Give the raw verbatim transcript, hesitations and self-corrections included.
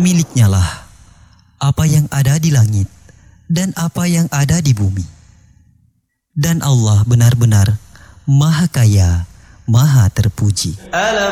Miliknya lah apa yang ada di langit dan apa yang ada di bumi. Dan Allah benar-benar Maha Kaya, Maha Terpuji.